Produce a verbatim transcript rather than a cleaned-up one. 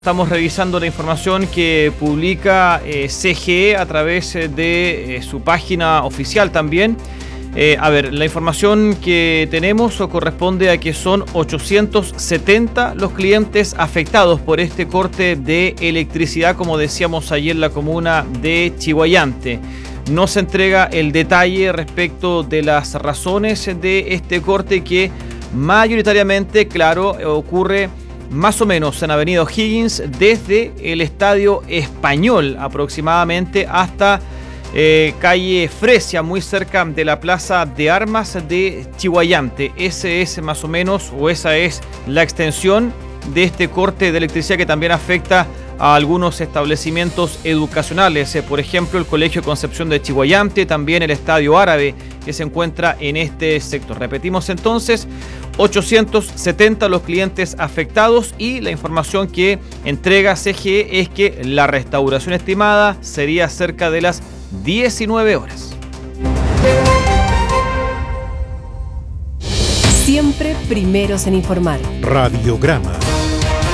Estamos revisando la información que publica eh, C G E a través de eh, su página oficial también. Eh, a ver, la información que tenemos corresponde a que son ochocientos setenta los clientes afectados por este corte de electricidad, como decíamos ayer, en la comuna de Chillhuayante. No se entrega el detalle respecto de las razones de este corte que mayoritariamente, claro, ocurre más o menos en Avenida O'Higgins, desde el Estadio Español aproximadamente hasta eh, calle Fresia, muy cerca de la Plaza de Armas de Chillhuayante. Ese es más o menos, o esa es la extensión de este corte de electricidad que también afecta a algunos establecimientos educacionales, eh, por ejemplo el Colegio Concepción de Chillhuayante, también el Estadio Árabe que se encuentra en este sector. Repetimos entonces, ochocientos setenta los clientes afectados, y la información que entrega C G E es que la restauración estimada sería cerca de las diecinueve horas. Siempre primeros en informar. Radiograma.